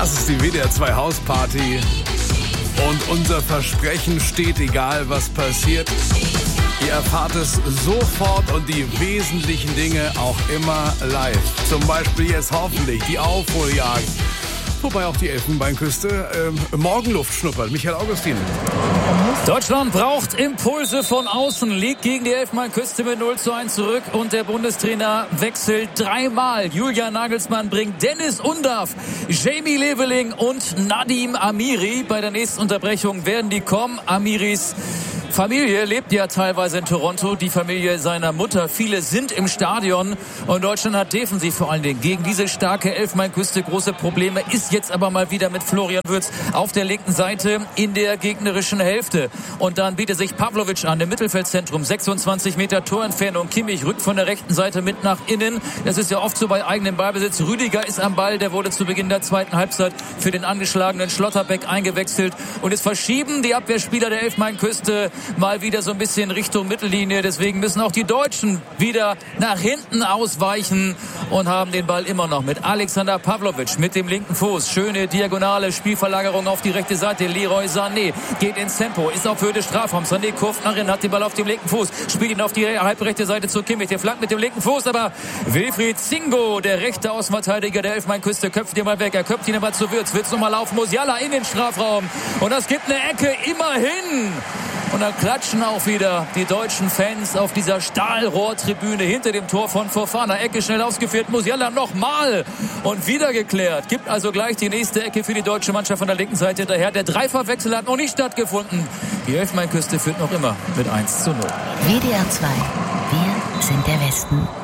Das ist die WDR 2 Hausparty. Und unser Versprechen steht, egal was passiert. Ihr erfahrt es sofort und die wesentlichen Dinge auch immer live. Zum Beispiel jetzt hoffentlich die Aufholjagd. Wobei auch die Elfenbeinküste Morgenluft schnuppert. Michael Augustin. Deutschland braucht Impulse von außen, liegt gegen die Elfenbeinküste mit 0:1 zurück und der Bundestrainer wechselt dreimal. Julian Nagelsmann bringt Dennis Undav, Jamie Leveling und Nadim Amiri. Bei der nächsten Unterbrechung werden die kommen. Amiris Familie lebt ja teilweise in Toronto, die Familie seiner Mutter. Viele sind im Stadion und Deutschland hat defensiv vor allen Dingen gegen diese starke Elfenbeinküste große Probleme. Ist jetzt aber mal wieder mit Florian Wirtz auf der linken Seite in der gegnerischen Hälfte. Und dann bietet sich Pavlovic an im Mittelfeldzentrum. 26 Meter Torentfernung. Kimmich rückt von der rechten Seite mit nach innen. Das ist ja oft so bei eigenem Ballbesitz. Rüdiger ist am Ball. Der wurde zu Beginn der zweiten Halbzeit für den angeschlagenen Schlotterbeck eingewechselt. Und es verschieben die Abwehrspieler der Elfenbeinküste mal wieder so ein bisschen Richtung Mittellinie. Deswegen müssen auch die Deutschen wieder nach hinten ausweichen und haben den Ball immer noch mit Alexander Pavlovic mit dem linken Fuß. Schöne diagonale Spielverlagerung auf die rechte Seite. Leroy Sané geht ins Tempo, ist auf Höhe des Strafraums. Sané kurft nach innen, hat den Ball auf dem linken Fuß, spielt ihn auf die halbrechte Seite zu Kimmich. Der flankt mit dem linken Fuß, aber Wilfried Zingo, der rechte Außenverteidiger der Elfenbeinküste, köpft ihn mal weg. Er köpft ihn aber zu Wirtz. Wirtz nochmal laufen. Musiala in den Strafraum. Und das gibt eine Ecke, immerhin. Und dann klatschen auch wieder die deutschen Fans auf dieser Stahlrohrtribüne hinter dem Tor von Fofana. Ecke schnell ausgeführt, Musiala nochmal und wieder geklärt. Gibt also gleich die nächste Ecke für die deutsche Mannschaft von der linken Seite hinterher. Der Dreifachwechsel hat noch nicht stattgefunden. Die Elfenbeinküste führt noch immer mit 1:0. WDR 2, wir sind der Westen.